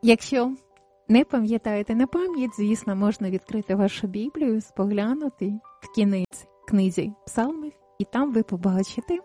Якщо не пам'ятаєте на пам'ять, звісно, можна відкрити вашу Біблію, споглянути в кінець книзі Псалмів, і там ви побачите.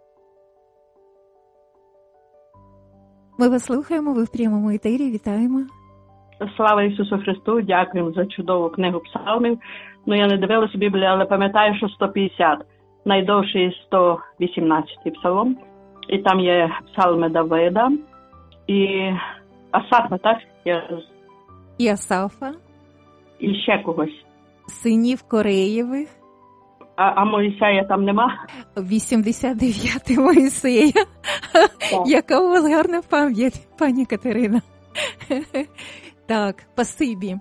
Ми вас слухаємо, ви в прямому етері, вітаємо. Слава Ісусу Христу, дякуємо за чудову книгу Псалмів. Я не дивилася Біблію, але пам'ятаю, що 150, найдовший 118-й псалом. І там є псалми Давида і Асафа, так? І Асафа. І ще когось. Синів Кореєвих. А Моїсея там нема? 89-й Моїсея. Яка у вас гарна пам'ять, пані Катерина. Так, спасибі.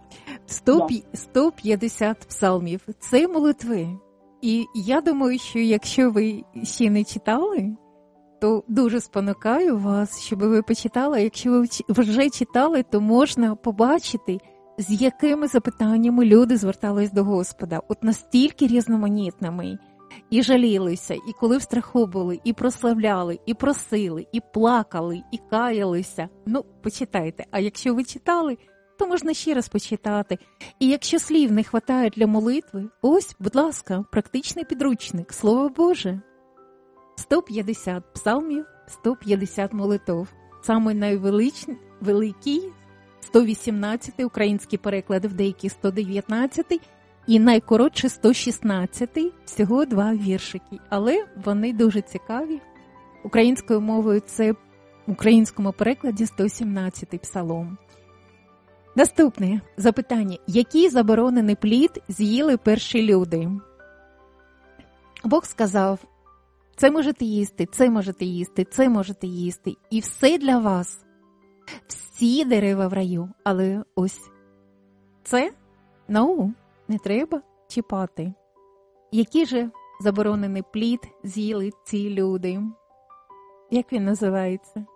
150 псалмів. Це молитви. І я думаю, що якщо ви ще не читали, то дуже спонукаю вас, щоб ви почитали. Якщо ви вже читали, то можна побачити, з якими запитаннями люди звертались до Господа. От настільки різноманітними. І жалілися, і коли в страху були, і прославляли, і просили, і плакали, і каялися. Почитайте. А якщо ви читали, то можна ще раз почитати. І якщо слів не вистачає для молитви, ось, будь ласка, практичний підручник, Слово Боже. 150 псалмів, 150 молитов. Саме найвеликий 118, український переклад, в деякі 119, і найкоротший 116, всього 2 віршики. Але вони дуже цікаві. Українською мовою це в українському перекладі 117 псалом. Наступне запитання. Який заборонений плід з'їли перші люди? Бог сказав, це можете їсти, це можете їсти, це можете їсти. І все для вас. Всі дерева в раю. Але ось це, не треба чіпати. Який же заборонений плід з'їли ці люди? Як він називається?